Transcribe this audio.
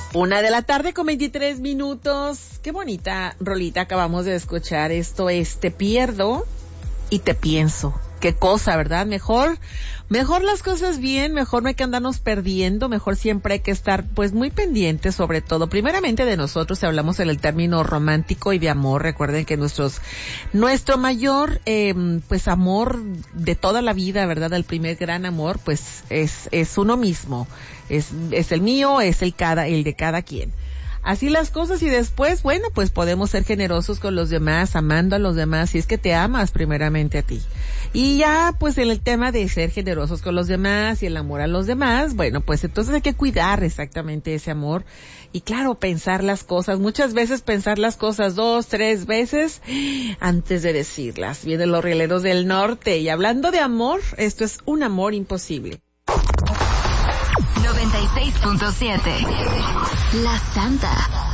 1:23 p.m. Qué bonita rolita acabamos de escuchar. Esto es Te pierdo y te pienso. Qué cosa, ¿verdad? Mejor las cosas bien, mejor no hay que andarnos perdiendo, mejor siempre hay que estar pues muy pendientes, sobre todo, primeramente de nosotros, si hablamos en el término romántico y de amor. Recuerden que nuestro mayor pues amor de toda la vida, ¿verdad? El primer gran amor pues es uno mismo, es el mío, es el de cada quien. Así las cosas, y después, bueno, pues podemos ser generosos con los demás, amando a los demás, si es que te amas primeramente a ti. Y ya, pues en el tema de ser generosos con los demás y el amor a los demás, bueno, pues entonces hay que cuidar exactamente ese amor. Y claro, pensar las cosas, muchas veces pensar las cosas 2, 3 veces antes de decirlas. Vienen los rieleros del norte, y hablando de amor, esto es un amor imposible. 96.7 La Santa.